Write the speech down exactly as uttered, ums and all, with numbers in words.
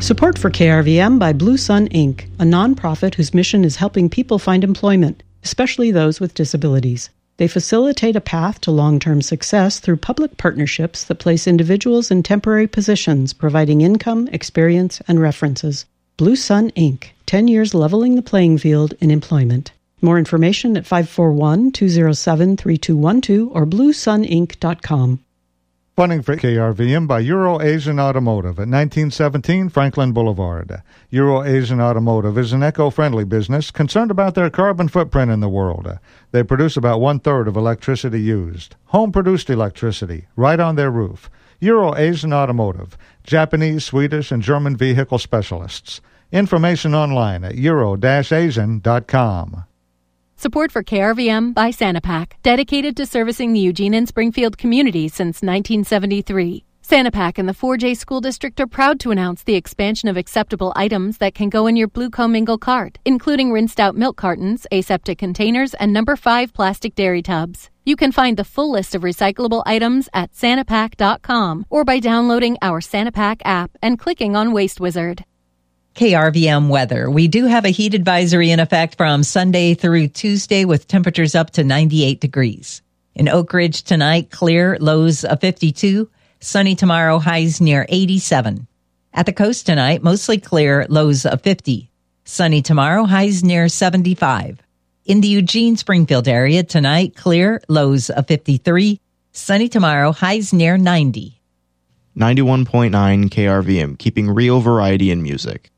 Support for K R V M by Blue Sun Incorporated, a nonprofit whose mission is helping people find employment, especially those with disabilities. They facilitate a path to long-term success through public partnerships that place individuals in temporary positions, providing income, experience, and references. Blue Sun Incorporated, ten years leveling the playing field in employment. More information at five four one, two zero seven, three two one two or blue sun inc dot com. Funding for K R V M by Euro-Asian Automotive at nineteen seventeen Franklin Boulevard. Euro-Asian Automotive is an eco-friendly business concerned about their carbon footprint in the world. They produce about one-third of electricity used. Home-produced electricity, right on their roof. Euro-Asian Automotive, Japanese, Swedish, and German vehicle specialists. Information online at euro dash asian dot com. Support for K R V M by Sanapak, dedicated to servicing the Eugene and Springfield community since nineteen seventy-three. Sanapak and the four J School District are proud to announce the expansion of acceptable items that can go in your Blue Commingle cart, including rinsed-out milk cartons, aseptic containers, and number five plastic dairy tubs. You can find the full list of recyclable items at sanapak dot com or by downloading our Sanapak app and clicking on Waste Wizard. K R V M weather. We do have a heat advisory in effect from Sunday through Tuesday with temperatures up to ninety-eight degrees. In Oak Ridge tonight, clear, lows of fifty-two. Sunny tomorrow, highs near eighty-seven. At the coast tonight, mostly clear, lows of fifty. Sunny tomorrow, highs near seventy-five. In the Eugene-Springfield area tonight, clear, lows of fifty-three. Sunny tomorrow, highs near ninety. ninety-one point nine K R V M, keeping real variety in music.